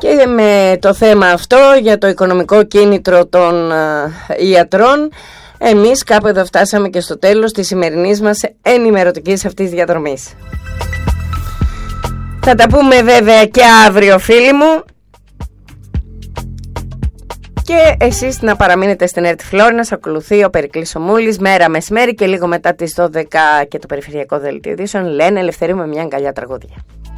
Και με το θέμα αυτό για το οικονομικό κίνητρο των ιατρών, εμείς κάπου εδώ φτάσαμε και στο τέλος της σημερινής μας ενημερωτικής αυτής διαδρομής. Θα τα πούμε βέβαια και αύριο, φίλοι μου. Και εσείς να παραμείνετε στην ΕΡΤ Φλόρινας. Ακολουθεί ο Περικλής ο Μούλης μέρα μεσημέρι και λίγο μετά τις 12 και το περιφερειακό δελτίο ειδήσεων. Λένε Ελευθερίου με μια αγκαλιά τραγούδια.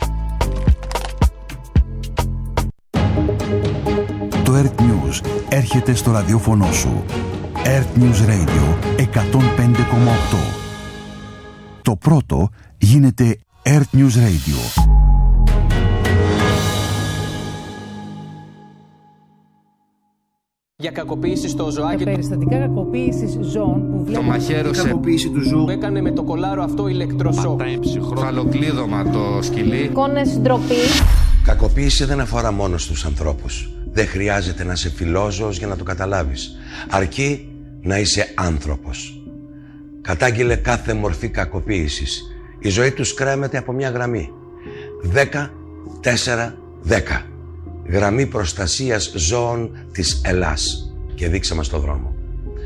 Το ΕΡΤ News έρχεται στο ραδιόφωνο σου. ΕΡΤ News Radio 105,8. Το πρώτο γίνεται ΕΡΤ News Radio. Για κακοποίηση στο ζωάκι. Τα περιστατικά κακοποίησης ζώων που βλέπουμε. Το μαχαίρωσε. Κακοποίηση του ζώου. Που έκανε με το κολάρο αυτό ηλεκτροσόκ. Φαλοκλείδωμα το σκυλί. Εικόνες ντροπή. Κακοποίηση δεν αφορά μόνο στους ανθρώπους. Δεν χρειάζεται να είσαι φιλόζωος για να το καταλάβεις. Αρκεί να είσαι άνθρωπος. Κατάγγειλε κάθε μορφή κακοποίησης. Η ζωή τους κρέμεται από μια γραμμή. 10-4-10. Γραμμή προστασίας ζώων της Ελλάς. Και δείξε μας το δρόμο.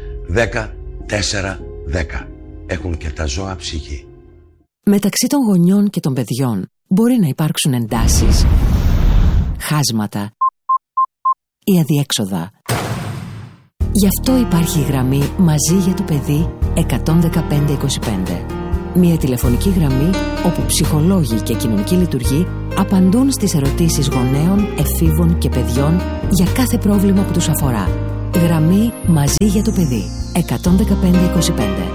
10-4-10. Έχουν και τα ζώα ψυχή. Μεταξύ των γονιών και των παιδιών μπορεί να υπάρξουν εντάσεις, χάσματα ή αδιέξοδα. Γι' αυτό υπάρχει η γραμμή Μαζί για το παιδί 11525. Μια τηλεφωνική γραμμή όπου ψυχολόγοι και κοινωνικοί λειτουργοί απαντούν στις ερωτήσεις γονέων, εφήβων και παιδιών για κάθε πρόβλημα που τους αφορά. Γραμμή Μαζί για το παιδί 11525.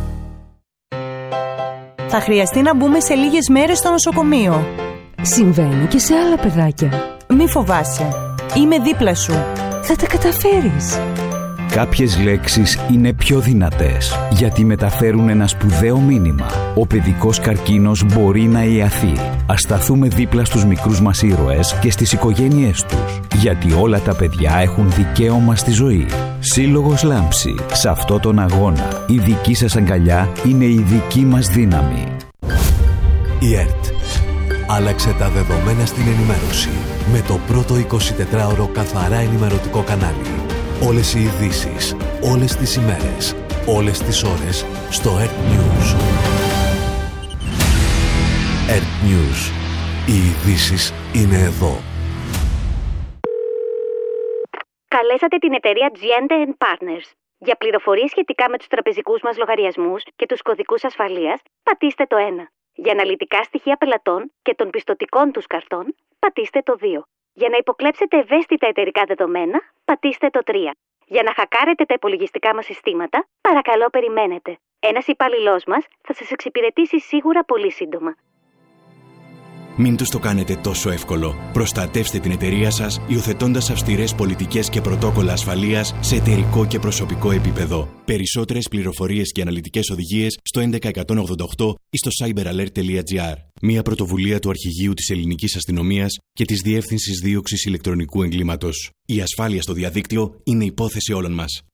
Θα χρειαστεί να μπούμε σε λίγες μέρες στο νοσοκομείο. Συμβαίνει και σε άλλα παιδάκια. Μη φοβάσαι. Είμαι δίπλα σου. Θα τα καταφέρεις. Κάποιες λέξεις είναι πιο δυνατές γιατί μεταφέρουν ένα σπουδαίο μήνυμα. Ο παιδικός καρκίνος μπορεί να ιαθεί. Ας σταθούμε δίπλα στους μικρούς μας ήρωες και στις οικογένειές τους. Γιατί όλα τα παιδιά έχουν δικαίωμα στη ζωή. Σύλλογος Λάμψη. Σε αυτό τον αγώνα η δική σας αγκαλιά είναι η δική μας δύναμη. Η ΕΡΤ άλλαξε τα δεδομένα στην ενημέρωση με το πρώτο 24ωρο καθαρά ενημερωτικό κανάλι. Όλες οι ειδήσεις, όλες τις ημέρες, όλες τις ώρες στο ΕΡΤ News. ΕΡΤ News. Οι ειδήσεις είναι εδώ. Καλέσατε την εταιρεία Giente & Partners. Για πληροφορίες σχετικά με τους τραπεζικούς μας λογαριασμούς και τους κωδικούς ασφαλείας, πατήστε το 1. Για αναλυτικά στοιχεία πελατών και των πιστωτικών τους καρτών, πατήστε το 2. Για να υποκλέψετε ευαίσθητα εταιρικά δεδομένα, πατήστε το 3. Για να χακάρετε τα υπολογιστικά μας συστήματα, παρακαλώ περιμένετε. Ένας υπαλληλός μας θα σας εξυπηρετήσει σίγουρα πολύ σύντομα. Μην τους το κάνετε τόσο εύκολο. Προστατεύστε την εταιρεία σας υιοθετώντας αυστηρές πολιτικές και πρωτόκολλα ασφαλείας σε εταιρικό και προσωπικό επίπεδο. Περισσότερες πληροφορίες και αναλυτικές οδηγίες στο 11188 ή στο cyberalert.gr. Μια πρωτοβουλία του Αρχηγείου της Ελληνικής Αστυνομίας και της Διεύθυνσης Δίωξης Ηλεκτρονικού Εγκλήματος. Η ασφάλεια στο διαδίκτυο είναι υπόθεση όλων μας.